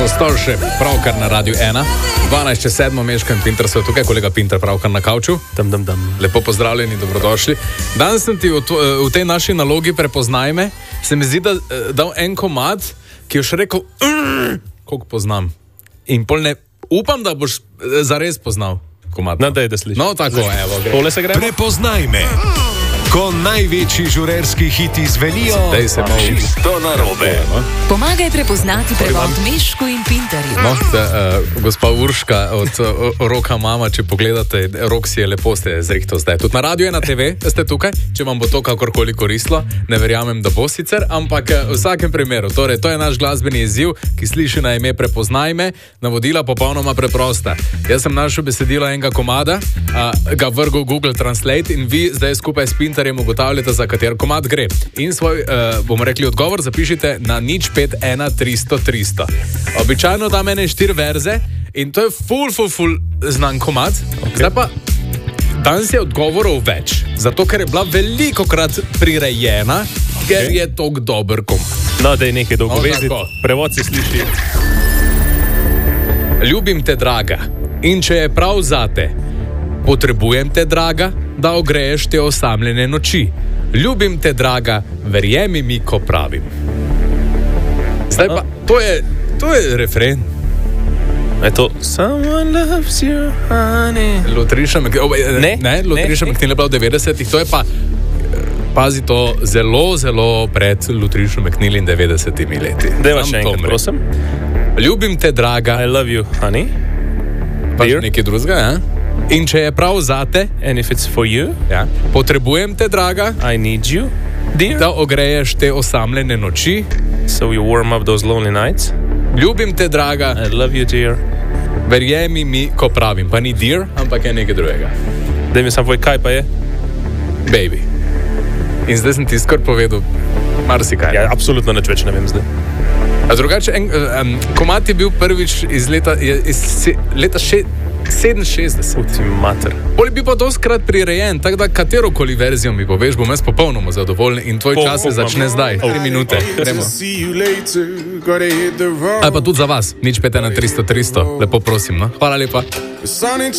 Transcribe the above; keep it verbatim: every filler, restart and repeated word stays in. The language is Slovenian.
Jason Starship, pravkar na Radiu ena, dvanajst čez sedmo, Meško in Pinter so tukaj, kolega Pinter pravkar na kavču. Dam, dam, dam. Lepo pozdravljeni, dobrodošli. Danes sem ti v, to, v tej naši nalogi Prepoznaj me, se mi zdi, da dal en komad, ki je še rekel, koliko poznam. In pol ne, upam, da boš zares poznal komad. No, daj, da slišim. No, tako, evo, gre. Pole se gremo. Prepoznaj me. Ko največji žurerski hiti zvenijo, Dej se malo čisto narobe. Pomagaj prepoznati prevod Mešku in Pinterju. No, da, uh, gospa Urška od uh, Roka Mama, če pogledate, Rok si je lepo ste zrihto zdaj. Tudi na Radiu ena te ve ste tukaj, če vam bo to kakorkoli koristilo, ne verjamem, da bo sicer, ampak uh, v vsakem primeru, torej, to je naš glasbeni izziv, ki sliši na ime Prepoznaj me, navodila popolnoma preprosta. Jaz sem našel besedilo enega komada, uh, ga vrgel Google Translate in vi zdaj skupaj s Pinterjem ugotavljate, za kater komad gre. In svoj, uh, bomo rekli, odgovor zapišite na nič pet ena tristo tristo. Običajno da mene štiri verze in to je ful, ful, ful znan komad. Okay. Zdaj pa, danes je odgovorov več, zato ker je bila veliko krat prirejena, okay. Ker je tok dober komad. No, da je nekaj dolgovezit. No, Prevod se sliši. Ljubim te, draga, in če je prav zate, potrebujem te, draga, da ogreješ te osamljene noči. Ljubim te, draga, verjemi mi, ko pravim. Zdaj pa, to je, to je refren. Je to Someone loves you, honey. Lotriša Mc... Ne, ne, Lotriša McNeil je bila v devetdesetih, to je pa, pazi to, zelo, zelo pred Lotrišo McNeil in devetdesetimi leti. Deva še enkrat, prosim. Ljubim te, draga. I love you, honey. Pa nekaj drugega, ja? In če je prav zate, and if it's for you, ja, potrebujem te, draga, I need you, dear, da ogreješ te osamljene noči, so you warm up those lonely nights. Ljubim te, draga, I love you, dear, verjemi mi, ko pravim. Pa ni dear, ampak je nekaj drugega. Daj mi sam povej, kaj pa je? Baby. In zdaj sem ti skor povedal marsikaj. Ja, absolutno nič več ne vem zdaj. A drugače, en, um, komad je bil prvič iz leta, iz se, leta še, sedeminšestdeset. Uti mater. Poli bi pa doskrat prirejen, tako da katerokoli verzijo mi poveš, bom jaz popolnoma zadovoljen in tvoj Po, čas se po, začne po, zdaj. Tri minute. Gremo. Ali pa tudi za vas. nič pet ena tristo tristo. Lepo prosim, no? Hvala lepa.